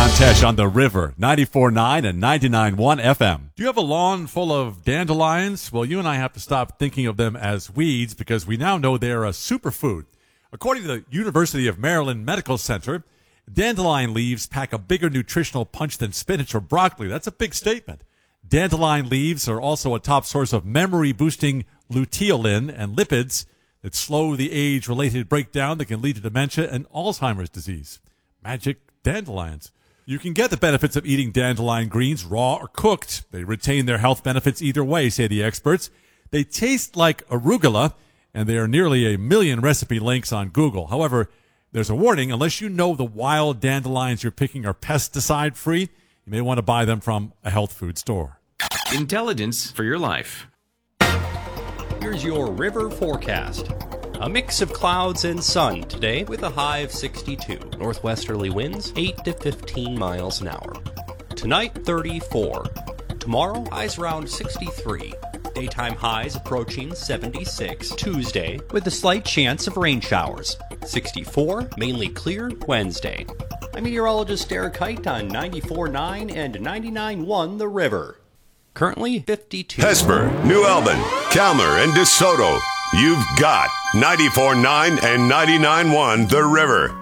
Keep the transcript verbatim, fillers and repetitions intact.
John Tesh on the River, ninety-four point nine and ninety-nine point one F M. Do you have a lawn full of dandelions? Well, you and I have to stop thinking of them as weeds because we now know they're a superfood. According to the University of Maryland Medical Center, dandelion leaves pack a bigger nutritional punch than spinach or broccoli. That's a big statement. Dandelion leaves are also a top source of memory-boosting luteolin and lipids that slow the age-related breakdown that can lead to dementia and Alzheimer's disease. Magic dandelions. You can get the benefits of eating dandelion greens raw or cooked. They retain their health benefits either way, say the experts. They taste like arugula, and there are nearly a million recipe links on Google. However, there's a warning. Unless you know the wild dandelions you're picking are pesticide-free, you may want to buy them from a health food store. Intelligence for your life. Here's your river forecast. A mix of clouds and sun today with a high of sixty-two. Northwesterly winds eight to fifteen miles an hour. Tonight, thirty-four. Tomorrow, highs around sixty-three. Daytime highs approaching seventy-six. Tuesday, with a slight chance of rain showers. sixty-four, mainly clear Wednesday. I'm meteorologist Eric Height on ninety-four point nine and ninety-nine point one The River. Currently fifty-two. Hesper, New Albin, Calmer, and DeSoto. You've got ninety-four point nine and ninety-nine point one The River.